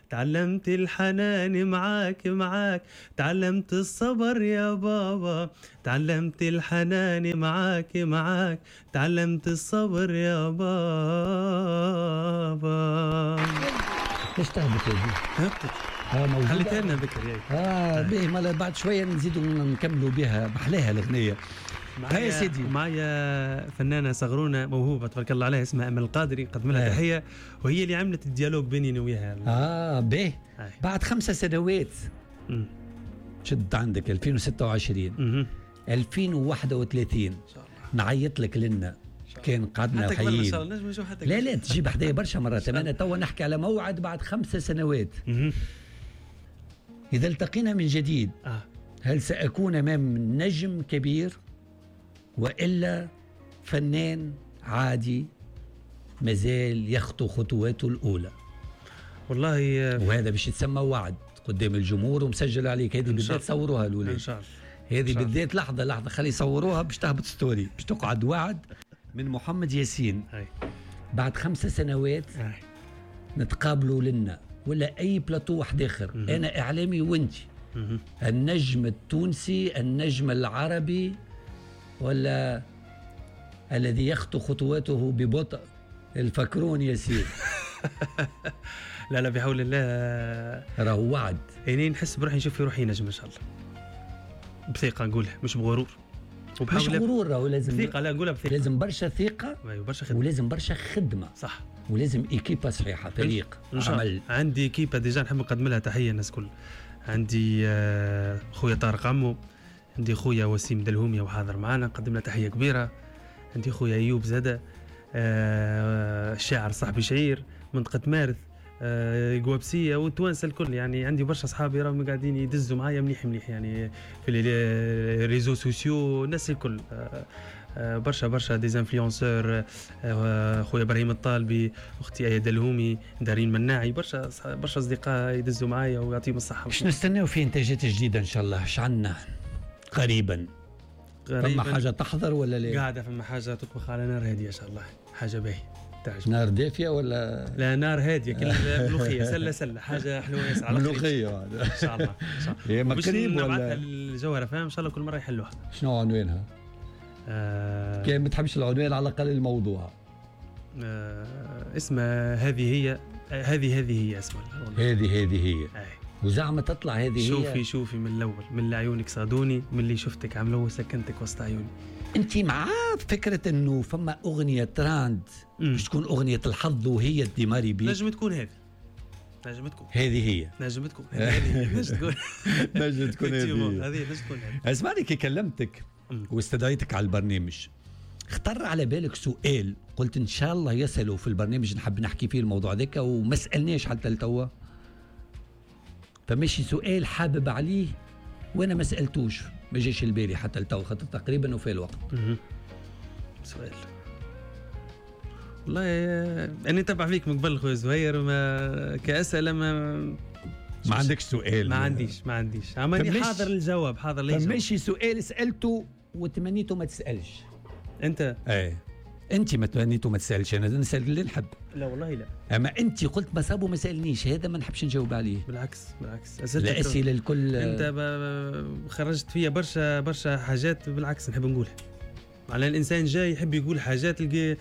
تعلمت الحنان معاك معاك، تعلمت الصبر يا بابا، تعلمت الحنان معاك معاك، تعلمت الصبر يا بابا. ليش تهبط هذه؟ هبطت موجودة. خليتها لنا بكري باهي مالا بعد شويه نزيدوا نكملوا بها محلاها الاغنيه. معايا سيدي، معايا فنانه صغرونه موهوبه تبارك الله عليها اسمها امل القادري، نقدم لها تحيه، وهي اللي عملت الديالوج بيني انا وياها. باهي بعد 5 سنوات شد عندك 2026 2031 ان شاء الله نعيط لك لنا كان قعدنا حيين. لا تجيب حدايا برشا مرات. انا توا نحكي على موعد بعد 5 سنوات. اذا التقينا من جديد هل سأكون امام نجم كبير وإلا فنان عادي مازال يخطو خطواته الأولى؟ والله وهذا باش يتسمى وعد قدام الجمهور ومسجل عليك. هذه بالذات صوروها الأولى إن شاء الله. هذه بالذات لحظة خلي يصوروها باش تهبط ستوري، باش تقعد وعد من محمد ياسين. بعد 5 سنوات نتقابلوا لنا ولا أي بلاتو واحد آخر. أنا إعلامي وأنتي النجم التونسي، النجم العربي، ولا الذي يخطو خطواته ببطء الفكرون يسير. لا بحول الله راهو وعد. يعني نحس بروحي نشوف في روحي نجم ان شاء الله، بثقه نقولها مش بغرور. مش غرور، راهو لازم ثقه. لا نقولها بثقه، لازم برشا ثقه وبرشا خدمه، ولازم برشا خدمه صح، ولازم ايكيبا صحيحه، فريق عمل. عندي ايكيبا ديجا نحب نقدم لها تحيه الناس كل. عندي خويا طارق عمو، عندي خويا وسيم دلهومي وحاضر معنا نقدم له تحيه كبيره. عندي خويا ايوب زاده، الشاعر صاحبي شعير منطقه مارث، قوابسيه والتوانسه الكل. يعني عندي برشا اصحابي راهم قاعدين يدزوا معايا مليح يعني في الريزو سوسيو، الناس الكل برشا ديزانفلونسور. خويا ابراهيم الطالبي، اختي ايه دلهومي، دارين مناعي، برشا اصدقاء يدزوا معايا ويعطيهم الصحه. باش نستناو في انتاجات جديده ان شاء الله. اش عندنا قريبا؟ فما حاجه تحضر ولا لا؟ قاعده فما حاجه تطبخ على نار هاديه ان شاء الله، حاجه باهيه تعجب. نار دافيه ولا لا؟ نار هاديه كل ملوخيه سله حاجه حلوه ياسر على ملوخيه ان شاء الله. هي مقريب ولا الجوهره فاهم؟ ان شاء الله كل مره يحلوها. شنو عنوانها؟ كان ما تحبش العنوان على الاقل الموضوع. اسمها هذه هي اسمها. هذه هي. وزعما تطلع هذه هي. شوفي من الاول، من اللي عيونك صادوني، من اللي شفتك عملوه وسكنتك وسط عيوني. انت مع فكره انه فما اغنيه تراند باش تكون اغنيه الحظ وهي الدماري بي؟ نجم تكون هذه، نجم تكون هذه هي، نجم تكون هذه، نجم تكون هذه. اسمعني كي كلمتك واستدعيتك على البرنامج اختر على بالك سؤال قلت ان شاء الله يسألوا في البرنامج نحب نحكي فيه الموضوع ذاك وما سألناش حتى لتوا؟ فماشي سؤال حابب عليه وانا ما سألتوش، ما جاش البالي حتى لتوا خاطر تقريبا وفي الوقت. سؤال والله أنا تبع فيك من قبل خويا زهير، ما كأسئلة ما عندكش سؤال؟ ما عنديش عماني حاضر الجواب، حاضر ليش. ماشي سؤال سألته وتمنيته ما تسألش انت. انت ما تمنيته ما تسألش، انا نسأل اللي نحب. لا والله لا، اما انت قلت ما صابوا ما سألنيش، هذا ما نحبش نجاوب عليه. بالعكس الأسئلة الكل انت خرجت فيها برشا حاجات، بالعكس نحب نقولها. على الانسان جاي يحب يقول حاجات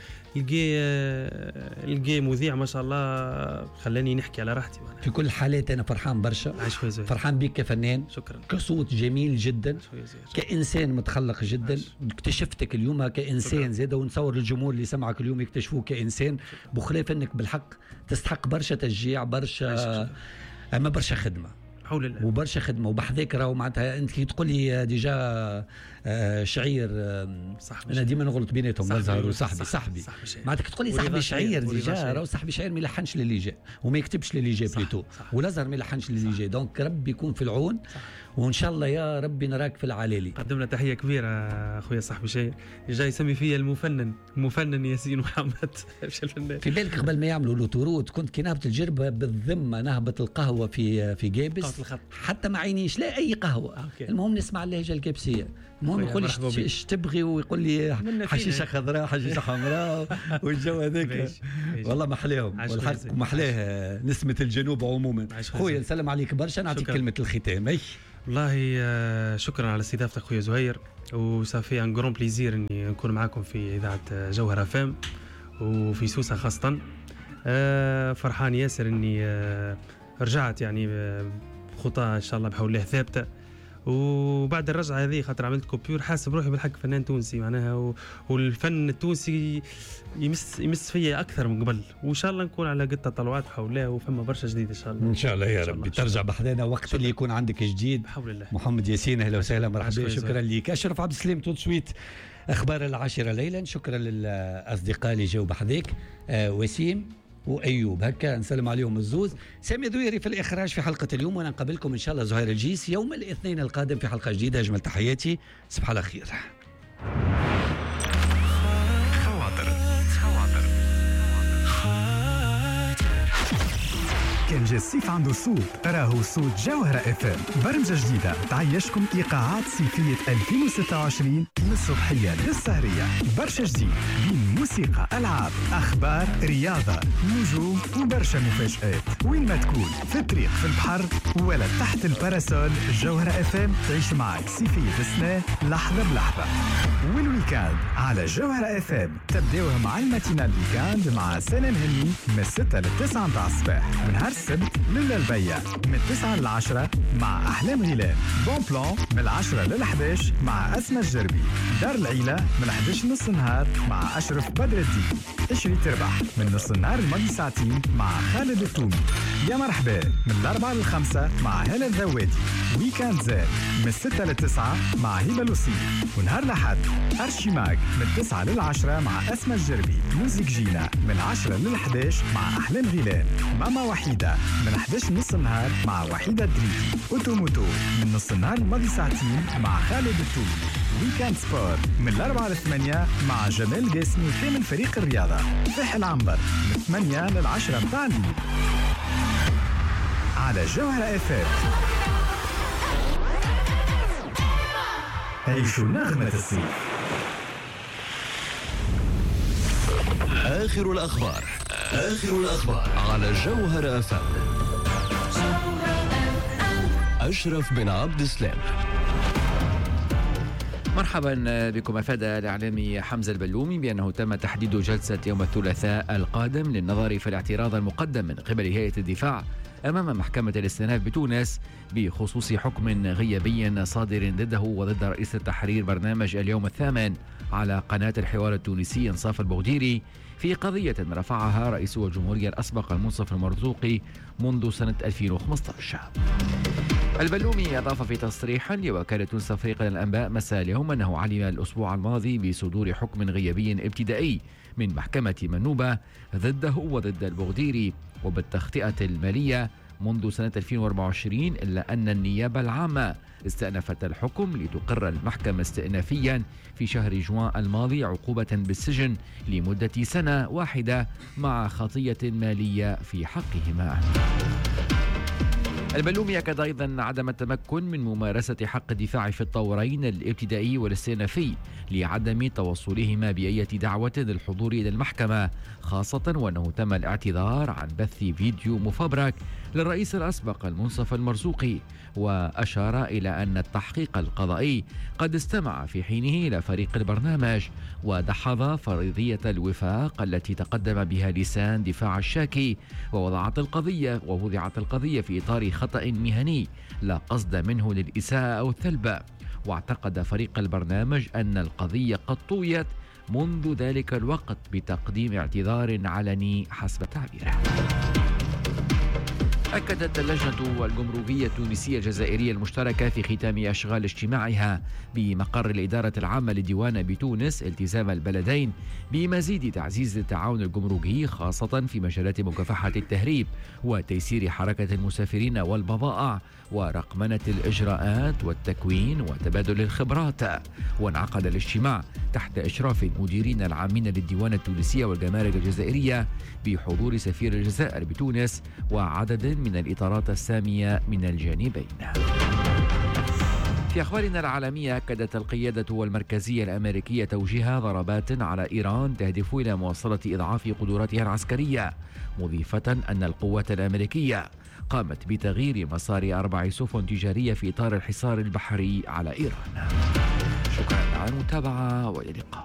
القي مذيع ما شاء الله خلاني نحكي على راحتي. في كل الحالات انا فرحان برشا، فرحان بك كفنان. شكرا. كصوت جميل جدا، كانسان متخلق جدا. اكتشفتك اليوم كانسان زاده، ونصور الجمهور اللي سمعك اليوم يكتشفوك كانسان، بخلاف انك بالحق تستحق برشا تشجيع، برشا اما برشا خدمه حول الله وبرشا خدمه. وبحذاك راهو معناتها انت كي تقول لي ديجا شعير صاحبي، انا ديما نغلط بيناتهم مظهر وصاحبي معناتها كي تقول لي صاحبي شعير ديجا راهو صاحبي شعير ما يلحنش للي جاء وما يكتبش للي جاء بليتو، والازهر ما يلحنش للي جاء. دونك ربي يكون في العون، وان شاء الله يا ربي نراك في العلالي. قدمنا تحيه كبيره اخويا صاحبي شعير، جاي يسمي فيا المفنن ياسين محمد. في بالك قبل ما يعملوا لوتورود كنت كي نهبط الجربه بالذمه نهبط القهوه في جابس، حتى ما عينيش لا اي قهوه. المهم نسمع اللهجه الجابسيه، ما يقولش ايش تبغي ويقول لي حشيشه خضراء حشيشه حمراء والجو هذاك. والله محلاهم والحق محلاه نسمه الجنوب عموما. خويا نسلم عليك برشا، نعطيك كلمه الختام. والله شكرا على استضافتك خويا زهير، وصافي ان غرون بليزير اني نكون معاكم في اذاعه جوهره فام وفي سوسه خاصه. فرحان ياسر اني رجعت يعني خطى ان شاء الله بحول الله ثابته، وبعد الرجعه هذه خاطر عملت كوبيور حاسب روحي بالحق فنان تونسي معناها، والفن التونسي يمس فيا اكثر من قبل، وان شاء الله نكون على قد تطلعات حولها وفما برشا جديد ان شاء الله. ان شاء الله يا ربي ترجع بحذانا وقت اللي يكون عندك جديد بحول الله. محمد ياسين اهلا وسهلا مرحبا. شكرا لك. اشرف عبد السلام تو سويت اخبار 10 ليلا. شكرا للاصدقاء اللي جاوا بحذاك، وسيم وايوب هكا نسلم عليهم الزوز. سامي ذويري في الاخراج في حلقه اليوم، وانا نقابلكم ان شاء الله زهير الجيس يوم الاثنين القادم في حلقه جديده. اجمل تحياتي، صباح على خير. كان جا الصيف عنده صوت، راهو صوت جوهرة FM، برمجة جديدة تعيشكم إيقاعات صيفية 2026 من الصبحية للسهرية. برشا جديد بين موسيقى، ألعاب، أخبار، رياضة، نجوم وبرشا مفاجآت. وين ما تكون، في الطريق، في البحر ولا تحت الباراسول، جوهرة FM تعيش معك صيفية السنة لحظة بلحظة. والويكاند على جوهرة FM تبداوها مع الماتينال ويكاند مع سنة هني من 6 ل 9 متاع الصباح، من نهار السبت للبيع من 9 ل 10 مع أحلام غيلان. بون بلان من 10 ل 11 مع أسمى الجربي. دار العيلة من 11 نص النهار مع أشرف بدر الدين. اشري تربح من نص النهار الماضي ساعتين مع خالد التومي. يا مرحبا من 4 ل 5 مع هلا الذواتي. ويكاند زاد من 6 ل 9 مع هبة لوسي. ونهار الأحد أرشيماغ من 9 ل 10 مع أسمى الجربي. موزيك جينا من 10 ل 11 مع أحلام غيلان. ماما وحيدة من 11 نص النهار مع وحيدة دريدي. أوتوموتو من نص النهار الماضي ساعتين مع خالد التومي. ويكاند سبور من 4 ل 8 مع جمال قاسمي وكامل فريق الرياضة. فح العنبر من 8 ل 10 متاع الليل على جوهرة FM. عيشوا نغمة الصيف. آخر الأخبار على جوهرة FM. أشرف بن عبد السلام. مرحبا بكم. أفاد الإعلامي حمزة البلومي بأنه تم تحديد جلسة يوم الثلاثاء القادم للنظر في الاعتراض المقدم من قبل هيئة الدفاع أمام محكمة الاستئناف بتونس بخصوص حكم غيابي صادر ضده وضد رئيس التحرير برنامج اليوم الثامن على قناة الحوار التونسي انصاف البغديري في قضية رفعها رئيس الجمهورية الأسبق المنصف المرزوقي منذ سنة 2015. البلومي أضاف في تصريح لوكالة تونس أفريقيا للأنباء مساء اليوم أنه علم الأسبوع الماضي بصدور حكم غيابي ابتدائي من محكمة منوبة ضده وضد البغديري وبالتخطئة المالية منذ سنة 2024، إلا أن النيابة العامة استأنفت الحكم لتقر المحكمة استئنافيا في شهر جوان الماضي عقوبة بالسجن لمدة سنة واحدة مع خطية مالية في حقهما. البلومي أكد أيضا عدم التمكن من ممارسة حق الدفاع في الطورين الابتدائي والاستئنافي لعدم توصلهما بأي دعوة للحضور إلى المحكمة، خاصة وأنه تم الاعتذار عن بث فيديو مفبرك للرئيس الأسبق المنصف المرزوقي، وأشار إلى أن التحقيق القضائي قد استمع في حينه إلى فريق البرنامج ودحض فرضية الوفاق التي تقدم بها لسان دفاع الشاكي ووضعت القضية في إطار خطأ مهني لا قصد منه للإساءة أو الثلب. واعتقد فريق البرنامج أن القضية قد طويت منذ ذلك الوقت بتقديم اعتذار علني حسب تعبيره. أكدت اللجنة الجمركية التونسية الجزائرية المشتركة في ختام أشغال اجتماعها بمقر الإدارة العامة للديوان بتونس التزام البلدين بمزيد تعزيز التعاون الجمركي، خاصة في مجالات مكافحة التهريب وتيسير حركة المسافرين والبضائع ورقمنة الإجراءات والتكوين وتبادل الخبرات. وانعقد الاجتماع تحت إشراف المديرين العامين للديوان التونسية والجمارك الجزائرية بحضور سفير الجزائر بتونس وعدد من الإطارات السامية من الجانبين. في أخبارنا العالمية، أكدت القيادة والمركزية الأمريكية توجيه ضربات على إيران تهدف إلى مواصلة إضعاف قدراتها العسكرية، مضيفة أن القوات الأمريكية قامت بتغيير مسار 4 سفن تجارية في إطار الحصار البحري على إيران. شكرا على المتابعة والى اللقاء.